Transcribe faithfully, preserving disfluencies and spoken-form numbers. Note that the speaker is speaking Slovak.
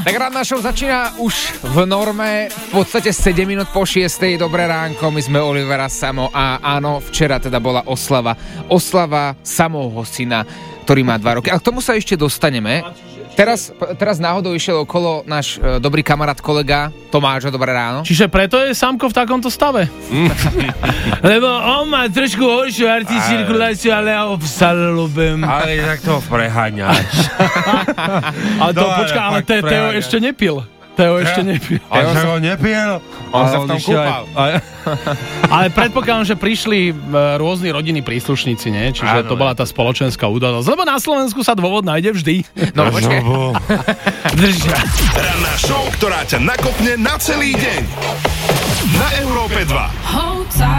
Tak Ranná show začína už v norme, v podstate sedem minút po šiestej. Dobré ránko, my sme Olivera, Samo a áno, včera teda bola oslava. Oslava Samovho syna, ktorý má dva roky. A k tomu sa ešte dostaneme. Teraz, teraz náhodou išiel okolo náš e, dobrý kamarát, kolega Tomáš. Dobré ráno. Čiže preto je Samko v takomto stave? Lebo on má trošku horšiu articirkuláciu, ale ja ho psal ľubím. Ale tak to preháňaš. Ale to, počká, ale te, Teo ešte nepil. Teo ešte nepil. A že ho nepil? On sa v tom kúpal. Ale predpokladám, že prišli rôzni rodinní príslušníci, nie? Čiže Áno, to bola tá spoločenská udalosť. Lebo na Slovensku sa dôvod nájde vždy. No počkej. Držia. Ranná show, ktorá ťa nakopne na celý deň. Na Európe dva.